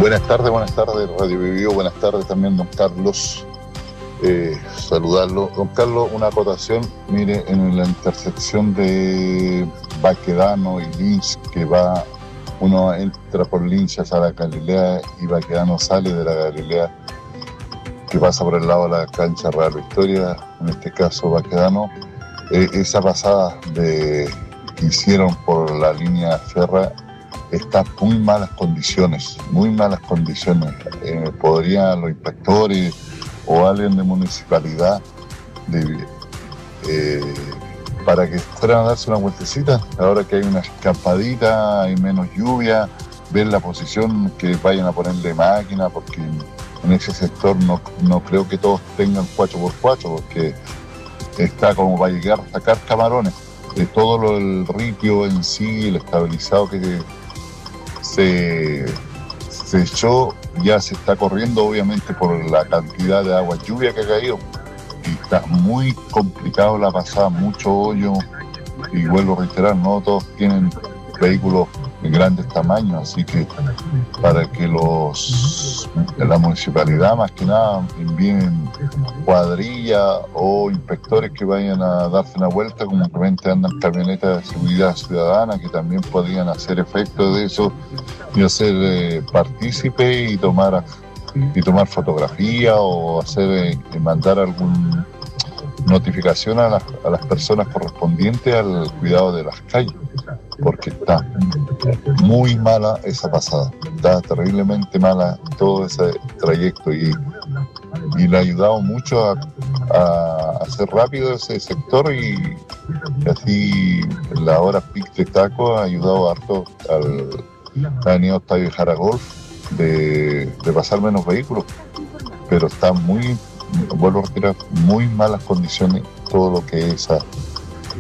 Buenas tardes, Radio Vivió, buenas tardes también, don Carlos. Saludarlo. Don Carlos, una acotación, mire, en la intersección de Baquedano y Lynch, que va, uno entra por Lynch hacia la Galilea y Baquedano sale de la Galilea, que pasa por el lado de la cancha Real Victoria, en este caso Baquedano. Esa pasada que hicieron por la línea férrea está en muy malas condiciones. Podrían los inspectores o alguien de municipalidad para que fueran a darse una vueltecita, ahora que hay una escapadita, hay menos lluvia, ver la posición que vayan a ponerle máquina, porque en ese sector no creo que todos tengan 4x4, porque está como para llegar a sacar camarones. De todo el ripio en sí, el estabilizado que se echó, ya se está corriendo, obviamente por la cantidad de agua lluvia que ha caído, y está muy complicado la pasada, mucho hoyo, y vuelvo a reiterar, no todos tienen vehículos de grandes tamaños, así que para que la municipalidad más que nada envíen cuadrilla o inspectores que vayan a darse una vuelta, como realmente andan camionetas de seguridad ciudadana que también podrían hacer efecto de eso y hacer partícipe y tomar fotografía o hacer mandar alguna notificación a las personas correspondientes al cuidado de las calles, porque está muy mala esa pasada, está terriblemente mala todo ese trayecto y le ha ayudado mucho a hacer rápido ese sector y así en la hora pic de taco ha ayudado harto al avenida Octavio Jara Golf de pasar menos vehículos, pero está vuelvo a retirar, muy malas condiciones todo lo que es esa